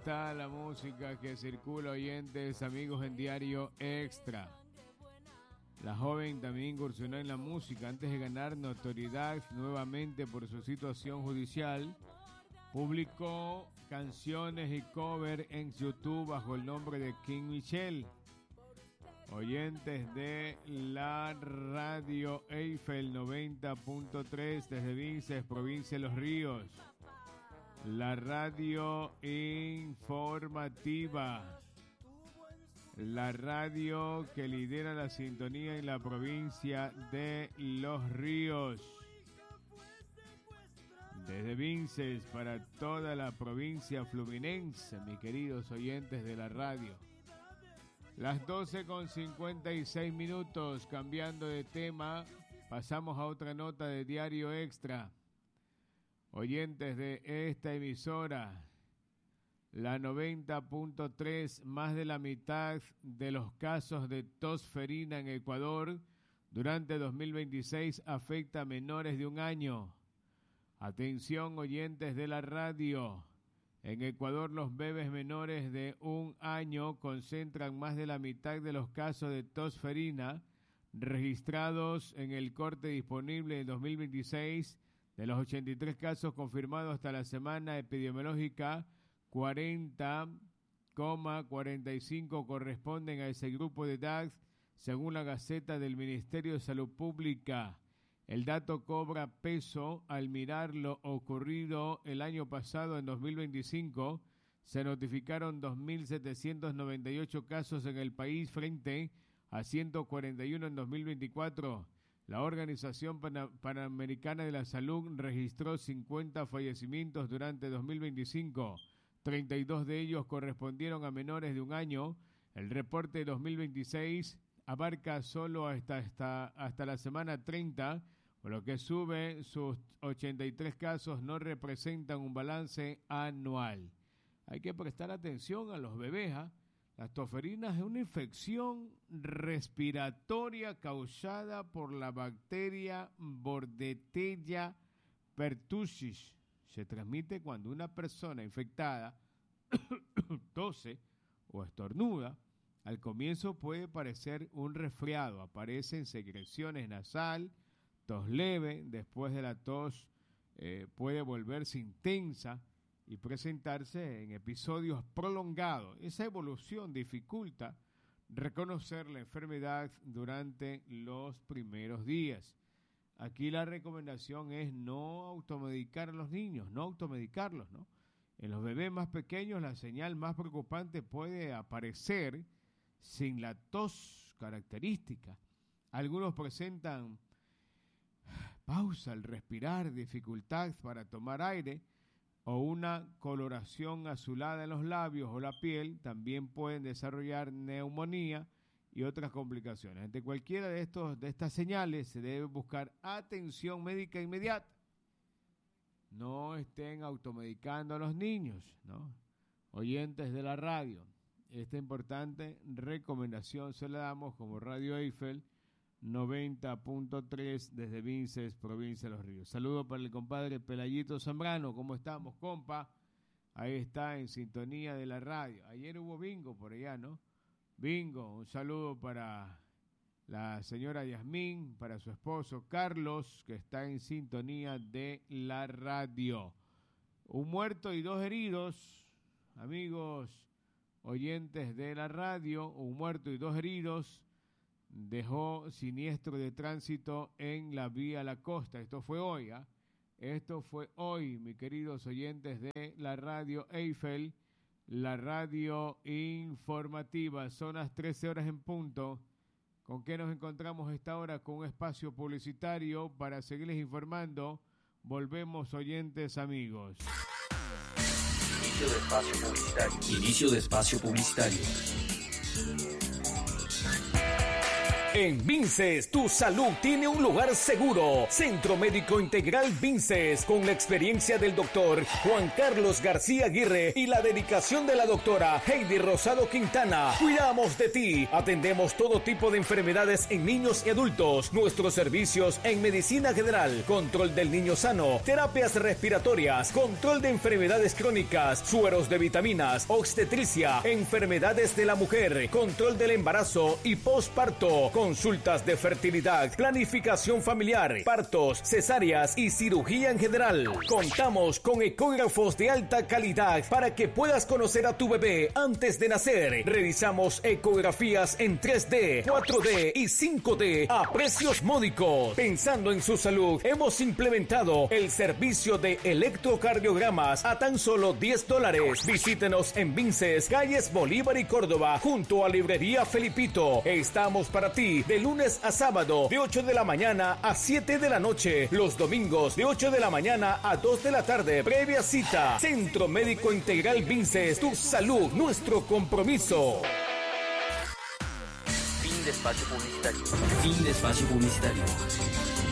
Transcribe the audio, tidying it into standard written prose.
está la música que circula, oyentes, amigos en Diario Extra. La joven también incursionó en la música antes de ganar notoriedad nuevamente por su situación judicial. Publicó canciones y cover en YouTube bajo el nombre de King Michelle. Oyentes de la radio Eiffel 90.3 desde Vinces, provincia de Los Ríos. La radio informativa. La radio que lidera la sintonía en la provincia de Los Ríos. Desde Vinces para toda la provincia fluminense, mis queridos oyentes de la radio. Las 12:56, cambiando de tema, pasamos a otra nota de Diario Extra. Oyentes de esta emisora, la 90.3, más de la mitad de los casos de tos ferina en Ecuador durante 2026 afecta a menores de 1 año. Atención, oyentes de la radio. En Ecuador, los bebés menores de 1 año concentran más de la mitad de los casos de tos ferina registrados en el corte disponible en 2026. De los 83 casos confirmados hasta la semana epidemiológica, 40,45 corresponden a ese grupo de edad, según la Gaceta del Ministerio de Salud Pública. El dato cobra peso al mirar lo ocurrido el año pasado. En 2025 se notificaron 2.798 casos en el país frente a 141 en 2024. La Organización Panamericana de la Salud registró 50 fallecimientos durante 2025. 32 de ellos correspondieron a menores de 1 año. El reporte de 2026 abarca solo hasta la semana 30, por lo que sube sus 83 casos, no representan un balance anual. Hay que prestar atención a los bebés, ¿eh? La tosferina es una infección respiratoria causada por la bacteria Bordetella pertussis. Se transmite cuando una persona infectada tose o estornuda. Al comienzo puede parecer un resfriado, aparecen secreciones nasal, tos leve. Después de la tos puede volverse intensa y presentarse en episodios prolongados. Esa evolución dificulta reconocer la enfermedad durante los primeros días. Aquí la recomendación es no automedicar a los niños, no automedicarlos, ¿no? En los bebés más pequeños la señal más preocupante puede aparecer sin la tos característica. Algunos presentan pausa al respirar, dificultad para tomar aire o una coloración azulada en los labios o la piel. También pueden desarrollar neumonía y otras complicaciones. Ante cualquiera de estas señales se debe buscar atención médica inmediata. No estén automedicando a los niños, ¿no? Oyentes de la radio, esta importante recomendación se la damos como Radio Eiffel 90.3 desde Vinces, provincia de Los Ríos. Saludo para el compadre Pelayito Zambrano. ¿Cómo estamos, compa? Ahí está, en sintonía de la radio. Ayer hubo bingo por allá, ¿no? Bingo. Un saludo para la señora Yasmín, para su esposo Carlos, que está en sintonía de la radio. 1 muerto y 2 heridos, amigos oyentes de la radio. 1 muerto y 2 heridos dejó siniestro de tránsito en la vía La Costa. Esto fue hoy, ¿eh? Esto fue hoy, mis queridos oyentes de la radio Eiffel, la radio informativa. Son las 13 horas en punto. ¿Con qué nos encontramos a esta hora? Con un espacio publicitario para seguirles informando. Volvemos, oyentes, amigos. Inicio de espacio publicitario. Inicio de espacio publicitario. En Vinces, tu salud tiene un lugar seguro. Centro Médico Integral Vinces, con la experiencia del doctor Juan Carlos García Aguirre y la dedicación de la doctora Heidi Rosado Quintana. Cuidamos de ti. Atendemos todo tipo de enfermedades en niños y adultos. Nuestros servicios en medicina general, control del niño sano, terapias respiratorias, control de enfermedades crónicas, sueros de vitaminas, obstetricia, enfermedades de la mujer, control del embarazo y posparto, consultas de fertilidad, planificación familiar, partos, cesáreas y cirugía en general. Contamos con ecógrafos de alta calidad para que puedas conocer a tu bebé antes de nacer. Realizamos ecografías en 3D, 4D y 5D a precios módicos. Pensando en su salud, hemos implementado el servicio de electrocardiogramas a tan solo $10. Visítenos en Vinces, calles Bolívar y Córdoba, junto a Librería Felipito. Estamos para ti de lunes a sábado, de 8 de la mañana a 7 de la noche. Los domingos, de 8 de la mañana a 2 de la tarde. Previa cita. Centro Médico Integral Vinces, tu salud, nuestro compromiso. Fin de espacio publicitario. Fin de espacio publicitario.